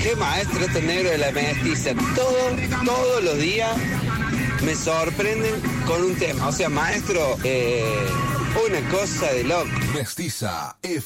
Qué maestro este negro de la mestiza. Todos los días me sorprenden con un tema. O sea, maestro, una cosa de loco. Mestiza FM.